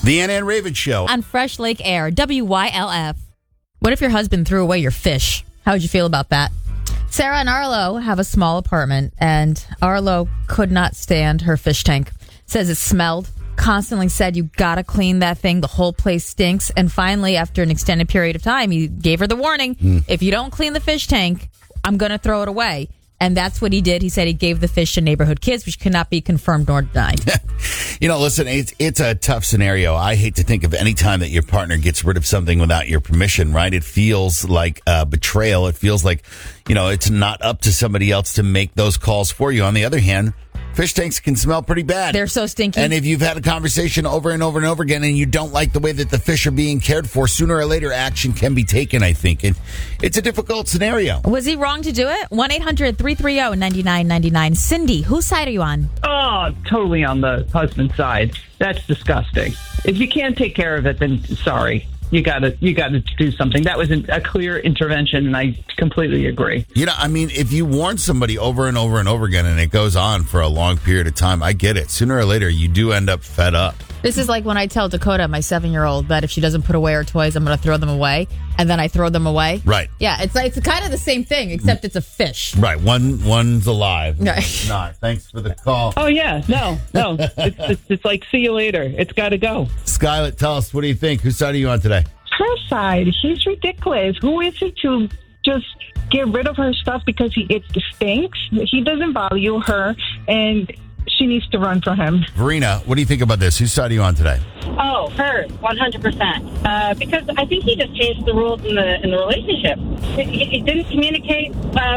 The Anna and Raven Show. On Fresh Lake Air, WYLF. What if your husband threw away your fish? How would you feel about that? Sarah and Arlo have a small apartment, and Arlo could not stand her fish tank. Says it smelled. Constantly said, you gotta clean that thing. The whole place stinks. And finally, after an extended period of time, he gave her the warning. If you don't clean the fish tank, I'm gonna throw it away. And that's what he did. He said he gave the fish to neighborhood kids, which cannot be confirmed nor denied. Listen, it's a tough scenario. I hate to think of any time that your partner gets rid of something without your permission, right? It feels like betrayal. It feels like, it's not up to somebody else to make those calls for you. On the other hand, fish tanks can smell pretty bad. They're so stinky. And if you've had a conversation over and over and over again and you don't like the way that the fish are being cared for, sooner or later action can be taken, I think. And it's a difficult scenario. Was he wrong to do it? 1-800-330-9999. Cindy, whose side are you on? Oh, totally on the husband's side. That's disgusting. If you can't take care of it, then sorry. You got to do something. That was a clear intervention, and I completely agree. If you warn somebody over and over and over again, and it goes on for a long period of time, I get it. Sooner or later, you do end up fed up. This is like when I tell Dakota, my 7-year-old, that if she doesn't put away her toys, I'm going to throw them away, and then I throw them away. Right. Yeah, it's kind of the same thing, except it's a fish. Right. One's alive. Right. One's not. Thanks for the call. Oh, yeah. No. It's like, see you later. It's got to go. Skylet, tell us, what do you think? Whose side are you on today? Her side. She's ridiculous. Who is it to just get rid of her stuff because it stinks? He doesn't value her, and she needs to run from him. Verena, what do you think about this? Whose side are you on today? Oh, her, 100%. Because I think he just changed the rules in the relationship. He didn't communicate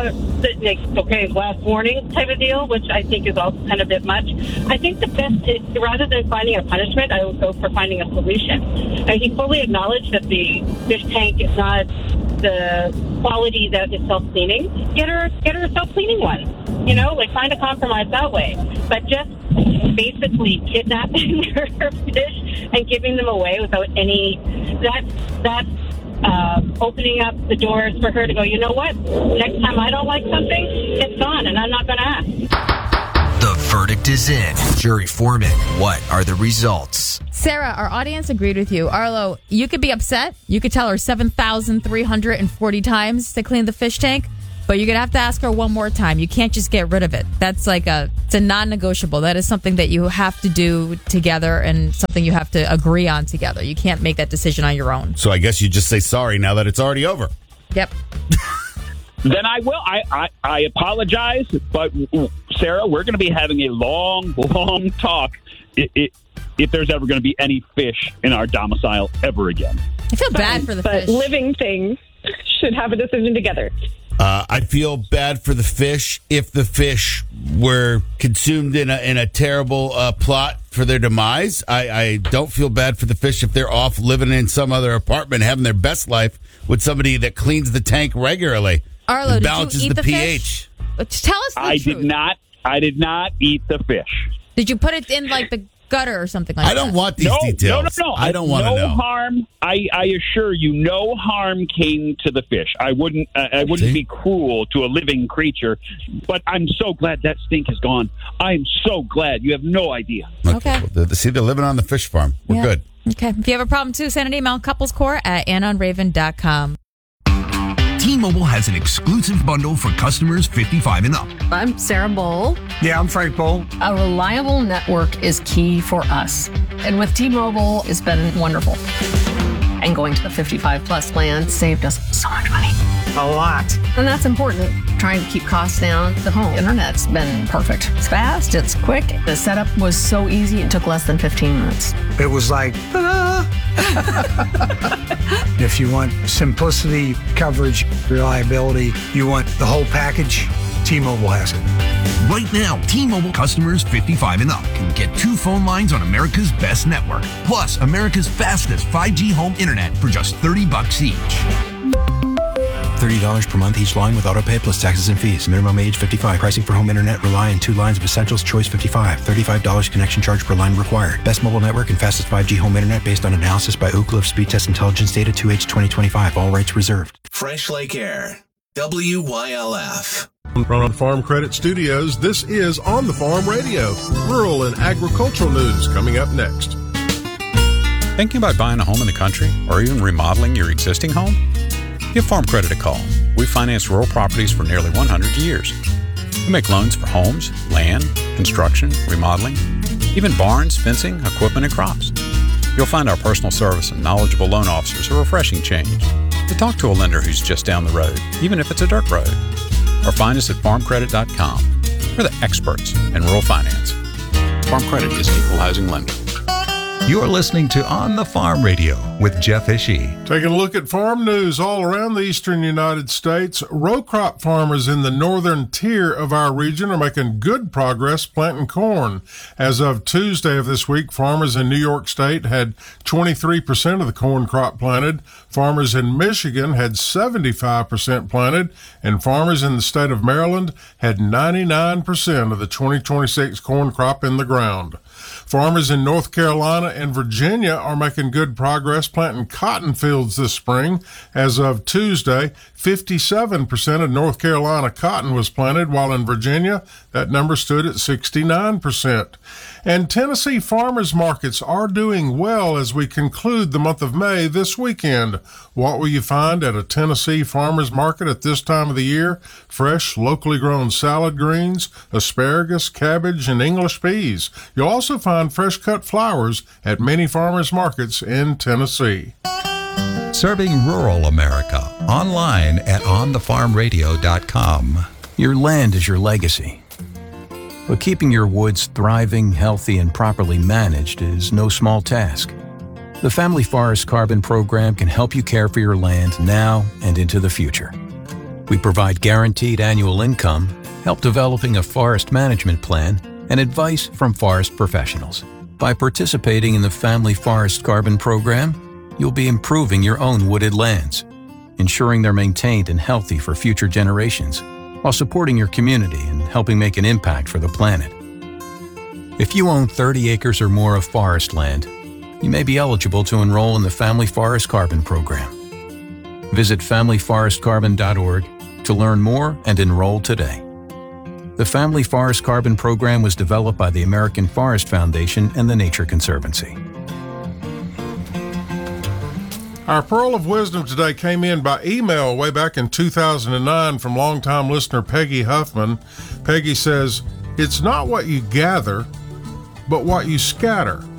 last warning type of deal, which I think is also kind of a bit much. I think the best is, rather than finding a punishment, I would go for finding a solution. And he fully acknowledged that the fish tank is not the quality that is self-cleaning. Get her a self-cleaning one. Find a compromise that way. But just basically kidnapping her fish and giving them away without any that's opening up the doors for her to go, you know what? Next time I don't like something, it's gone, and I'm not going to ask. The verdict is in. Jury foreman, what are the results? Sarah, our audience agreed with you. Arlo, you could be upset. You could tell her 7,340 times to clean the fish tank, but you're going to have to ask her one more time. You can't just get rid of it. That's it's a non-negotiable. That is something that you have to do together and something you have to agree on together. You can't make that decision on your own. So I guess you just say sorry now that it's already over. Yep. Then I will. I apologize, but Sarah, we're going to be having a long talk if there's ever going to be any fish in our domicile ever again. I feel bad for the but fish. Living things should have a decision together. I feel bad for the fish if the fish were consumed in a terrible plot for their demise. I don't feel bad for the fish if they're off living in some other apartment, having their best life with somebody that cleans the tank regularly. Arlo, and did balances you eat the pH. Fish? Tell us the truth. I did not eat the fish. Did you put it in the gutter or something like that? I don't want these details. No. I don't want to know. No harm. I assure you, no harm came to the fish. I wouldn't be cruel to a living creature, but I'm so glad that stink is gone. I am so glad. You have no idea. Okay. Well, see, they're living on the fish farm. We're good. Okay. If you have a problem, too, send an email, couplescore@AnnaandRaven.com. T-Mobile has an exclusive bundle for customers 55 and up. I'm Sarah Bowl. Yeah, I'm Frank Bowl. A reliable network is key for us. And with T-Mobile, it's been wonderful. And going to the 55 plus plan saved us so much money. A lot. And that's important. Trying to keep costs down. The home internet's been perfect. It's fast, it's quick. The setup was so easy, it took less than 15 minutes. It was like, If you want simplicity, coverage, reliability, you want the whole package, T-Mobile has it. Right now, T-Mobile customers 55 and up can get 2 phone lines on America's best network, plus America's fastest 5G home internet for just $30 each. $30 per month each line with autopay plus taxes and fees. Minimum age 55. Pricing for home internet rely on 2 lines of Essentials Choice 55. $35 connection charge per line required. Best mobile network and fastest 5G home internet based on analysis by Ookla of Speed Test Intelligence data 2H 2025. All rights reserved. Fresh Lake Air. WYLF. From Farm Credit Studios, this is On the Farm Radio. Rural and agricultural news coming up next. Thinking about buying a home in the country or even remodeling your existing home? Give Farm Credit a call. We finance rural properties for nearly 100 years. We make loans for homes, land, construction, remodeling, even barns, fencing, equipment, and crops. You'll find our personal service and knowledgeable loan officers a refreshing change. So talk to a lender who's just down the road, even if it's a dirt road. Or find us at farmcredit.com. We're the experts in rural finance. Farm Credit is an equal housing lender. You're listening to On the Farm Radio with Jeff Ishii. Taking a look at farm news all around the eastern United States, row crop farmers in the northern tier of our region are making good progress planting corn. As of Tuesday of this week, farmers in New York State had 23% of the corn crop planted, farmers in Michigan had 75% planted, and farmers in the state of Maryland had 99% of the 2026 corn crop in the ground. Farmers in North Carolina and Virginia are making good progress planting cotton fields this spring. As of Tuesday, 57% of North Carolina cotton was planted, while in Virginia, that number stood at 69%. And Tennessee farmers markets are doing well as we conclude the month of May this weekend. What will you find at a Tennessee farmers market at this time of the year? Fresh, locally grown salad greens, asparagus, cabbage, and English peas. You'll also find fresh cut flowers at many farmers markets in Tennessee. Serving rural America online at onthefarmradio.com. Your land is your legacy. But keeping your woods thriving, healthy, and properly managed is no small task. The Family Forest Carbon Program can help you care for your land now and into the future. We provide guaranteed annual income, help developing a forest management plan, and advice from forest professionals. By participating in the Family Forest Carbon Program, you'll be improving your own wooded lands, ensuring they're maintained and healthy for future generations, while supporting your community and helping make an impact for the planet. If you own 30 acres or more of forest land, you may be eligible to enroll in the Family Forest Carbon Program. Visit familyforestcarbon.org to learn more and enroll today. The Family Forest Carbon Program was developed by the American Forest Foundation and the Nature Conservancy. Our Pearl of Wisdom today came in by email way back in 2009 from longtime listener Peggy Huffman. Peggy says, "It's not what you gather, but what you scatter.